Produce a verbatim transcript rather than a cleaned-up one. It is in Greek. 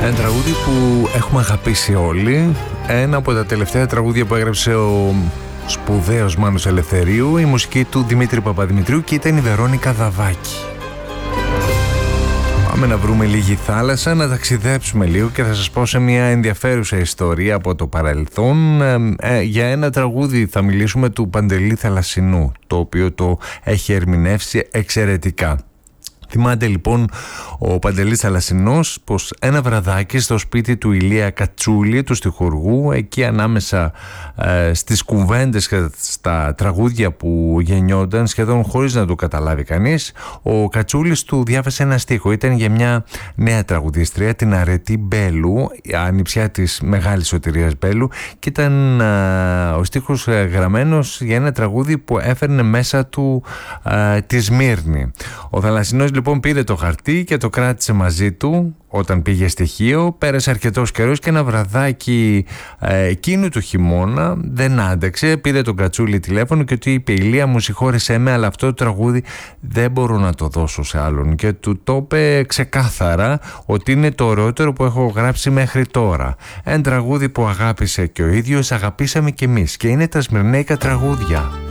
Ένα τραγούδι που έχουμε αγαπήσει όλοι. Ένα από τα τελευταία τραγούδια που έγραψε ο σπουδαίος Μάνος Ελευθερίου. Η μουσική του Δημήτρη Παπαδημητρίου και ήταν η Βερόνικα Δαβάκη. Πάμε να βρούμε λίγη θάλασσα, να ταξιδέψουμε λίγο και θα σας πω σε μια ενδιαφέρουσα ιστορία από το παρελθόν. Ε, ε, για ένα τραγούδι θα μιλήσουμε του Παντελή Θαλασσινού, το οποίο το έχει ερμηνεύσει εξαιρετικά. Θυμάται λοιπόν ο Παντελής Θαλασσινός πως ένα βραδάκι στο σπίτι του Ηλία Κατσούλη, του στιχουργού, εκεί ανάμεσα ε, στις κουβέντες και στα τραγούδια που γεννιόνταν σχεδόν χωρίς να το καταλάβει κανείς, ο Κατσούλης του διάβασε ένα στίχο. Ήταν για μια νέα τραγουδίστρια, την Αρετή Μπέλου, ανιψιά της μεγάλης Σωτηρίας Μπέλου, και ήταν ε, ο στίχος ε, γραμμένος για ένα τραγούδι που έφερνε μέσα του ε, τη Σμύρνη. Ο Θαλασσινός λοιπόν πήρε το χαρτί και το κράτησε μαζί του όταν πήγε στοιχείο. Πέρασε αρκετός καιρός και ένα βραδάκι ε, εκείνου του χειμώνα δεν άντεξε. Πήρε τον Κατσούλη τηλέφωνο και του είπε: «Ηλία, μου συγχώρεσέ με, αλλά αυτό το τραγούδι δεν μπορώ να το δώσω σε άλλον». Και του το είπε ξεκάθαρα ότι είναι το ωραιότερο που έχω γράψει μέχρι τώρα. Ένα τραγούδι που αγάπησε και ο ίδιος, αγαπήσαμε κι εμείς, και είναι τα Σμυρνέικα τραγούδια.